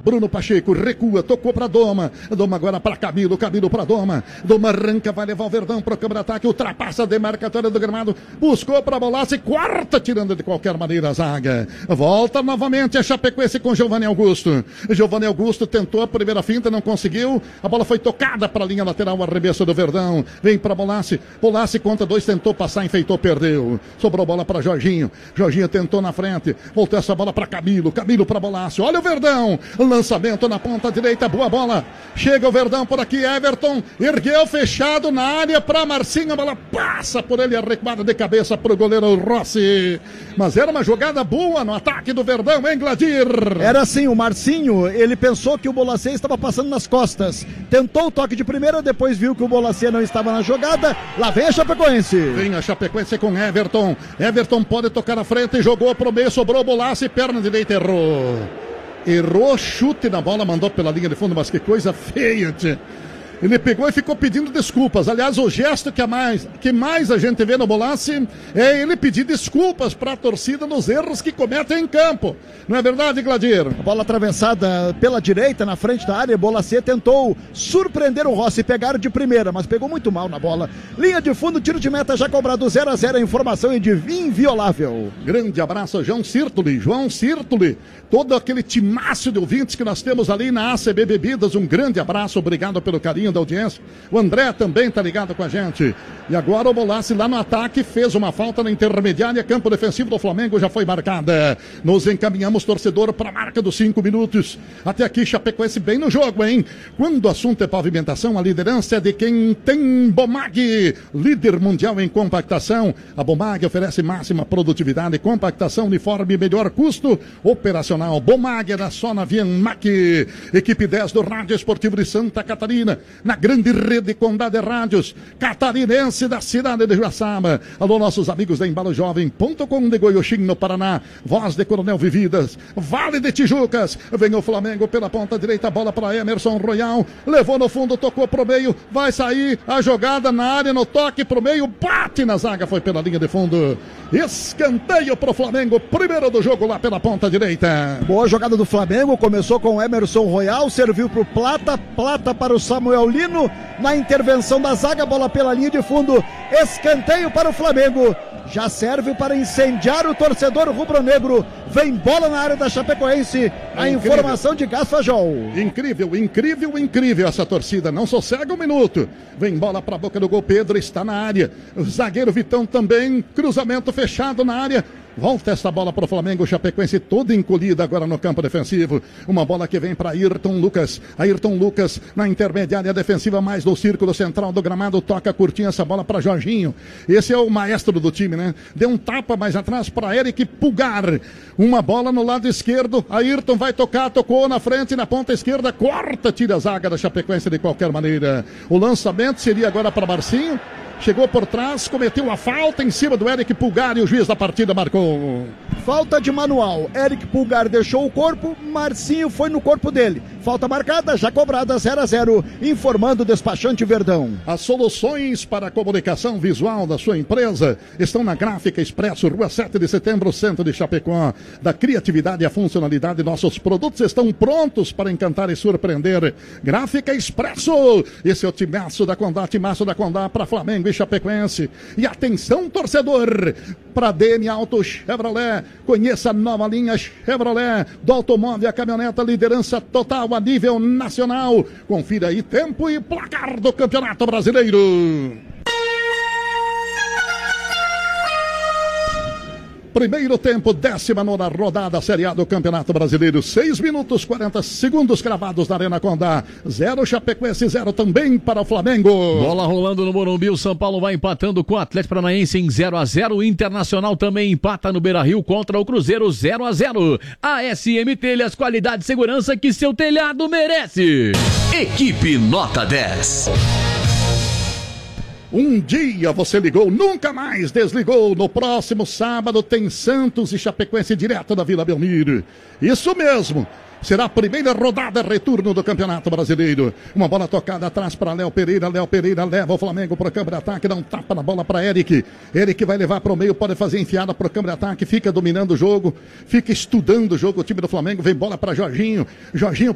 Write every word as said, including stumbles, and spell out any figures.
Bruno Pacheco, recua, tocou pra Doma. Doma agora pra Camilo, Camilo pra Doma. Doma arranca, vai levar o Verdão pro câmara de ataque, ultrapassa a demarcatória do gramado, buscou pra Bolassi, quarta, tirando de qualquer maneira a zaga. Volta novamente a Chapecoense com Giovanni Augusto. Giovanni Augusto tentou a primeira finta, não conseguiu. A bola foi tocada pra linha lateral, arremesso do Verdão. Vem pra Bolassi. Bolassi conta dois, tentou passar, enfeitou, perdeu. Sobrou bola pra Jorginho. Jorginho tentou na frente. Voltou essa bola pra Camilo. Camilo pra Bolassi. Olha o Verdão. Lançamento na ponta direita. Boa bola. Chega o Verdão por aqui. Everton ergueu fechado na área pra Marcinho. A bola passa por ele. A recuada de cabeça pro goleiro Rossi. Mas era uma jogada boa no ataque do Verdão, hein, Gladir? Era assim, o Marcinho, ele pensou que o Bolacê estava passando nas costas. Tentou o toque de primeira, depois viu que o Bolacê não estava na jogada. Lá vem a Chapecoense. Vem a Chapecoense com Everton. Everton pode tocar na frente, jogou pro meio, sobrou o Bolassi, perna direita, errou. Errou, chute na bola, mandou pela linha de fundo, mas que coisa feia, tchê. Ele pegou e ficou pedindo desculpas. Aliás, o gesto que, a mais, que mais a gente vê no Bolassi é ele pedir desculpas para a torcida nos erros que cometem em campo. Não é verdade, Gladir? A bola atravessada pela direita, na frente da área. Bolassi tentou surpreender o Rossi, pegar de primeira, mas pegou muito mal na bola. Linha de fundo, tiro de meta já cobrado zero a zero. A informação é de inviolável. Grande abraço, João Sirtoli. João Sirtoli, todo aquele timaço de ouvintes que nós temos ali na A C B Bebidas. Um grande abraço, obrigado pelo carinho da audiência. O André também tá ligado com a gente. E agora o Bolassi lá no ataque fez uma falta na intermediária, campo defensivo do Flamengo já foi marcada. Nos encaminhamos, torcedor, para a marca dos cinco minutos. Até aqui Chapecoense bem no jogo, hein? Quando o assunto é pavimentação, a liderança é de quem tem Bomag, líder mundial em compactação. A Bomag oferece máxima produtividade, compactação uniforme, melhor custo operacional. Bomag era só na Vianmac. Equipe dez do Rádio Esportivo de Santa Catarina, na grande rede Condade Rádios catarinense da cidade de Joaçaba. Alô, nossos amigos da embalo jovem ponto com de Goiôxim, no Paraná. Voz de Coronel Vividas, Vale de Tijucas. Vem o Flamengo pela ponta direita, bola para Emerson Royal, levou no fundo, tocou pro meio, vai sair a jogada na área, no toque pro meio, bate na zaga, foi pela linha de fundo. Escanteio pro Flamengo, primeiro do jogo lá pela ponta direita. Boa jogada do Flamengo, começou com o Emerson Royal, serviu pro Plata, Plata para o Samuel Lino, na intervenção da zaga, bola pela linha de fundo, escanteio para o Flamengo, já serve para incendiar o torcedor rubro-negro. Vem bola na área da Chapecoense, a é informação de Gasfajol. Incrível, incrível, incrível essa torcida, não sossega um minuto. Vem bola para a boca do gol, Pedro está na área, o zagueiro Vitão também, cruzamento fechado na área. Volta essa bola para o Flamengo, Chapecoense toda encolhida agora no campo defensivo. Uma bola que vem para Ayrton Lucas. Ayrton Lucas na intermediária defensiva, mais no círculo central do gramado. Toca curtinho essa bola para Jorginho. Esse é o maestro do time, né? Deu um tapa mais atrás para Eric Pulgar. Uma bola no lado esquerdo. Ayrton vai tocar, tocou na frente, na ponta esquerda. Corta, tira a zaga da Chapecoense de qualquer maneira. O lançamento seria agora para Marcinho. Chegou por trás, cometeu a falta em cima do Eric Pulgar e o juiz da partida marcou. Falta de manual. Eric Pulgar deixou o corpo, Marcinho foi no corpo dele. Falta marcada, já cobrada, zero a zero. Informando o despachante Verdão. As soluções para a comunicação visual da sua empresa estão na Gráfica Expresso, Rua sete de setembro, centro de Chapecó. Da criatividade à funcionalidade, nossos produtos estão prontos para encantar e surpreender. Gráfica Expresso. Esse é o timaço da Condá, timaço da Condá para Flamengo e Chapecoense. E atenção, torcedor, para D N Auto Chevrolet. Conheça a nova linha Chevrolet do automóvel, a caminhoneta, liderança total a nível nacional. Confira aí tempo e placar do Campeonato Brasileiro. Primeiro tempo, décima nona rodada, Série A do Campeonato Brasileiro. seis minutos, quarenta segundos cravados na Arena Condá. Zero Chapecoense, zero também para o Flamengo. Bola rolando no Morumbi, o São Paulo vai empatando com o Atlético Paranaense em zero a zero. O Internacional também empata no Beira-Rio contra o Cruzeiro, zero a zero. A S M Telhas, qualidade e segurança que seu telhado merece. Equipe Nota dez. Um dia você ligou, nunca mais desligou. No próximo sábado tem Santos e Chapecoense direto da Vila Belmiro. Isso mesmo. Será a primeira rodada, retorno do Campeonato Brasileiro. Uma bola tocada atrás para Léo Pereira. Léo Pereira leva o Flamengo para o campo de ataque. Dá um tapa na bola para Eric. Eric vai levar para o meio, pode fazer enfiada para o campo de ataque. Fica dominando o jogo, fica estudando o jogo. O time do Flamengo vem bola para Jorginho. Jorginho